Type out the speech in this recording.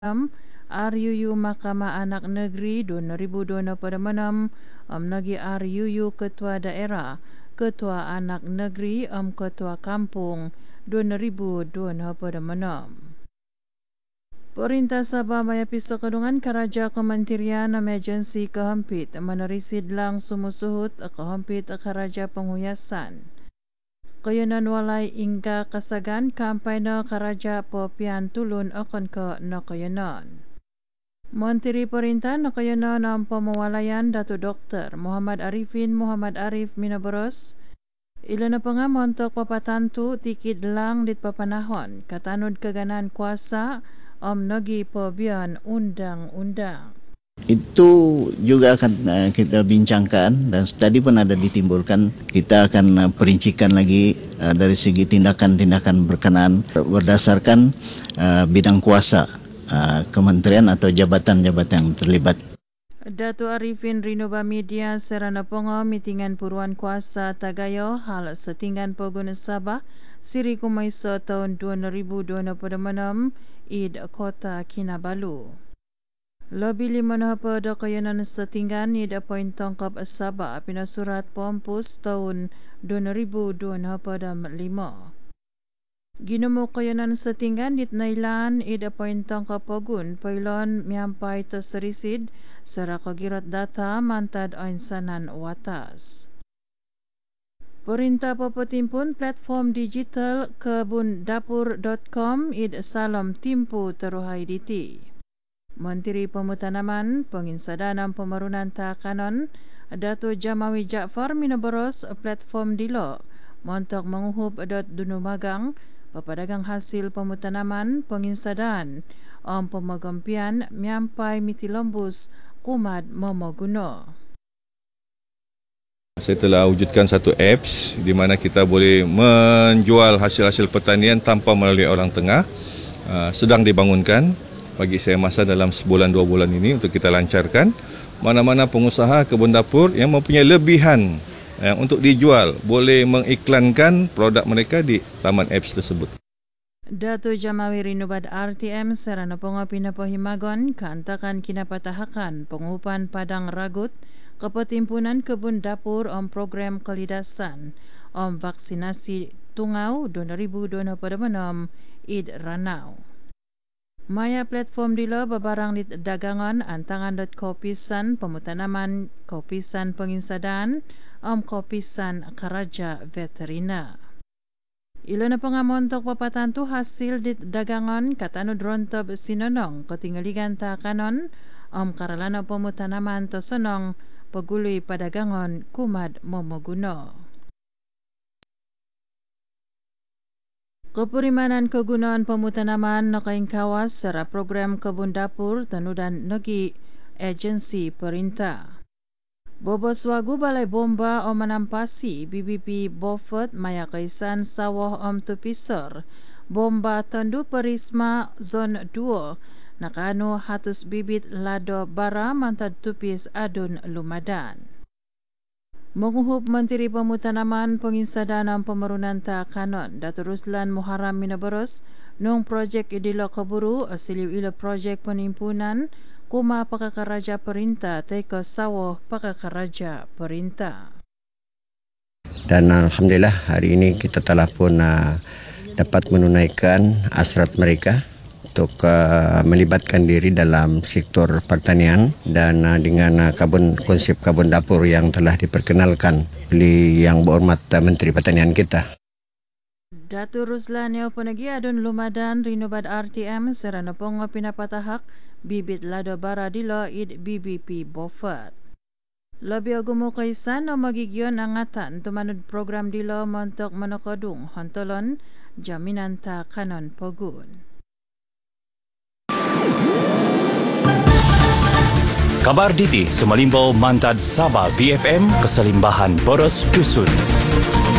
RUU Mahkamah Anak Negeri 2026 Nagi RUU Ketua Daerah, Ketua Anak Negeri Ketua Kampung 2026. Perintah Sabah Maya Pisau Kedungan Karaja Kementerian Emergency Kehempit menerisid lang sumusuhut kehempit Karaja Penghuyasan. Kayanan walay ingga kasagan kampanye Karaja Popian Tulun akan ke nakayanan. Menteri Perintah Nakayanan ang Pamawalayan Dato Dr. Muhammad Arifin Muhammad Arif Minaboros ilan na pa nga montok papatantu tikid lang dit papanahon katanod kaganan kuasa nagi pabian undang-undang. Itu juga akan kita bincangkan dan tadi pun ada ditimbulkan. Kita akan perincikan lagi dari segi tindakan-tindakan berkenaan berdasarkan bidang kuasa kementerian atau jabatan-jabatan yang terlibat. Dato Arifin Rinoba Media serana pongo mitingan puruan kuasa Tagayo hal setinggan Pogun Sabah Siri Kumaiso tahun 2026 Id Kota Kinabalu. Lebih 5 pada kayanan setinggan Id Poin Tongkap Sabah pinasurat Pompus tahun 2025. Ginumo kayanan setinggan Id Nailan Id Poin Tongkap Pogun Pailon miampai terserisid sera kagirat data mantad ainsanan watas. Perintah Papatimpun platform digital kebundapur.com Id Salam Timpu Teruhai Diti. Menteri Pemutanaman Penginsadanam Pemarunan Takanon Dato Jamawi Jaafar Minaboros platform Dilo montok menguhub Dunumagang Papadagang Hasil Pemutanaman Penginsadan Pemagampian Miampai Mitilombus Kumad Momoguno. Saya telah wujudkan satu apps di mana kita boleh menjual hasil-hasil pertanian tanpa melalui orang tengah. Sedang dibangunkan. Bagi saya masa dalam sebulan 2 bulan ini untuk kita lancarkan. Mana-mana pengusaha kebun dapur yang mempunyai lebihan untuk dijual boleh mengiklankan produk mereka di laman apps tersebut. Dato Jamawi Rinubad RTM serana pengopina Pohimagon kantakan kinapatahakan pengupan Padang Ragut Kepetimpunan Kebun Dapur program kelidasan vaksinasi Tungau 2026 Id Ranau. Maya platform dilo babarang di dagangan antangan.kopisan pemutanaman kopisan penginsadan kopisan Karaja Veterina. Ilo na pangamontok papatantu hasil di dagangan katanud rontob sinonong ketinggaligan takanon karalana pemutanaman to senong paguluy padagangan kumad momoguno. Keperimanan kegunaan pemutanaman nakaingkawas sera program kebun dapur tenudan negi agensi perintah. Bobos wagu balai bomba manampasi BBP Beaufort maya kaisan sawah tupisor bomba tendu perisma zon 2 nakano hatus bibit lado bara mantad tupis adun lumadan. Menguhub Menteri Pemutanaman Penginsadanam Pemarunan Takanon Dato Ruslan Muharram Minaboros nung projek idilo kaburu asiliw ilo projek penimpunan kuma pakakaraja perintah teko sawah pakakaraja perintah. Dan alhamdulillah hari ini kita telah pun dapat menunaikan hasrat mereka untuk melibatkan diri dalam sektor pertanian dan dengan konsep kebun dapur yang telah diperkenalkan oleh Yang Berhormat Menteri Pertanian kita. Dato Ruslan Yao Penagi Adun Lumadan Rinubad RTM serana pongo pinapatahak bibit lado bara dilo Id BBP Beaufort. Lebih agumo kaisan o magigyon angatan tumanud program dilo montok manokodung hontolon jaminan ta kanon pogun. Kabar Diti Semalimbau Mantad Sabah VFM Keselimbahan Boros Dusun.